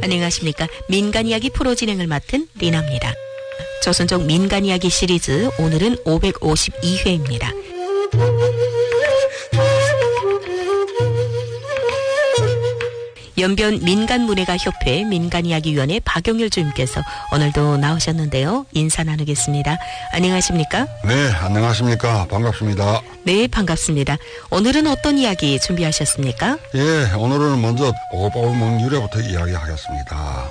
안녕하십니까. 민간이야기 프로 진행을 맡은 리나입니다. 조선족 민간이야기 시리즈 오늘은 552회입니다. 연변 민간문예가협회 민간이야기위원회 박용일 주임께서 오늘도 나오셨는데요. 인사 나누겠습니다. 안녕하십니까? 네, 안녕하십니까. 반갑습니다. 네, 반갑습니다. 오늘은 어떤 이야기 준비하셨습니까? 예, 오늘은 먼저 오곡밥을 먹는 유래부터 이야기하겠습니다.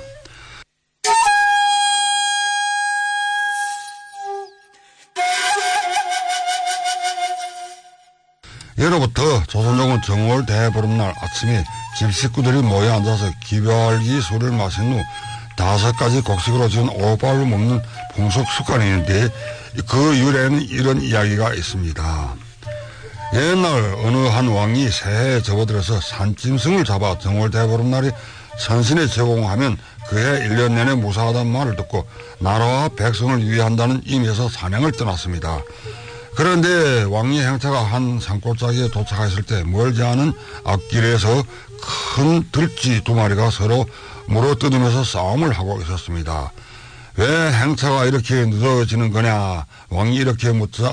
예로부터 조선족은 정월 대보름날 아침에 집 식구들이 모여 앉아서 기별기 술을 마신 후 5가지 곡식으로 지은 오곡밥을 먹는 풍속 습관이 있는데 그 유래에는 이런 이야기가 있습니다. 옛날 어느 한 왕이 새해에 접어들어서 산짐승을 잡아 정월 대보름날에 천신에 제공하면 그해 1년 내내 무사하다는 말을 듣고 나라와 백성을 위한다는 의미에서 산행을 떠났습니다. 그런데 왕의 행차가 한 산골짜기에 도착했을 때 멀지 않은 앞길에서 큰 들쥐 2마리가 서로 물어뜯으면서 싸움을 하고 있었습니다. 왜 행차가 이렇게 늦어지는 거냐? 왕이 이렇게 묻자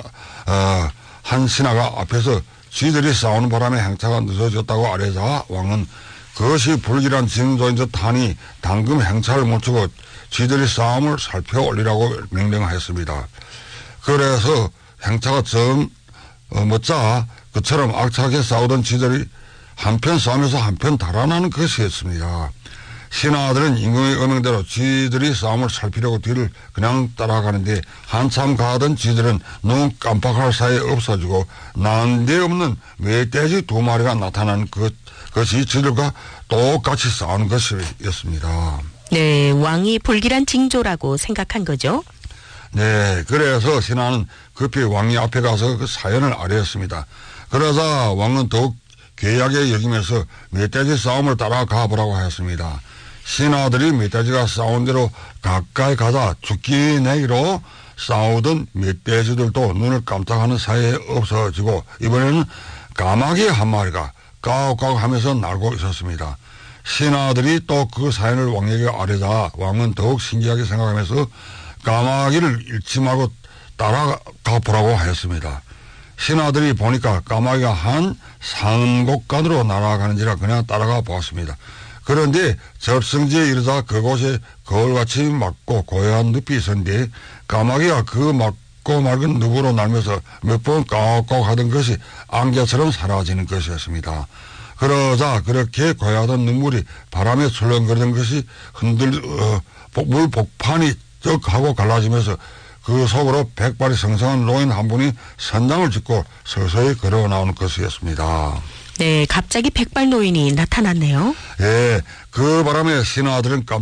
한 신하가 앞에서 쥐들이 싸우는 바람에 행차가 늦어졌다고 아뢰자 왕은 그것이 불길한 징조인 듯 하니 당금 행차를 멈추고 쥐들이 싸움을 살펴올리라고 명령했습니다. 그래서 행차가 좀 멎자 그처럼 악착하게 싸우던 쥐들이 한편 싸우면서 한편 달아나는 것이었습니다. 신하들은 임금의 의명대로 쥐들이 싸움을 살피려고 뒤를 그냥 따라가는데 한참 가던 쥐들은 눈 깜빡할 사이에 없어지고 난데없는 멧돼지 2마리가 나타나는 그것이 쥐들과 똑같이 싸우는 것이었습니다. 네, 왕이 불길한 징조라고 생각한 거죠? 네, 그래서 신하는 급히 왕이 앞에 가서 그 사연을 아뢰었습니다. 그러자 왕은 더욱 괴하게 여기면서 멧돼지 싸움을 따라가 보라고 하였습니다. 신하들이 멧돼지가 싸운 대로 가까이 가자 죽기 내기로 싸우던 멧돼지들도 눈을 깜짝하는 사이에 없어지고 이번에는 까마귀 1마리가 까옥까옥 하면서 날고 있었습니다. 신하들이 또 그 사연을 왕에게 아뢰자 왕은 더욱 신기하게 생각하면서 까마귀를 잃지 말고 따라가 보라고 하였습니다. 신하들이 보니까 까마귀가 한 산곡간으로 날아가는지라 그냥 따라가 보았습니다. 그런데 절성지에 이르자 그곳에 거울같이 맑고 고요한 늪이 있었는데 까마귀가 그 맑고 맑은 늪으로 날면서 몇 번 까옥까옥 하던 것이 안개처럼 사라지는 것이었습니다. 그러자 그렇게 고요하던 눈물이 바람에 출렁거리던 것이 물 복판이 쩍 하고 갈라지면서 그 속으로 100발이 성성한 노인 한 분이 선장을 짚고 서서히 걸어 나오는 것이었습니다. 네, 갑자기 100발 노인이 나타났네요. 예, 그 바람에 신하들은